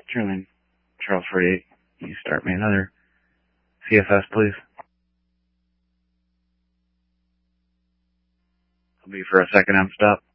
Truman, Charles 48. Can you start me another CFS, please? I'll be for a second, I'm stopped.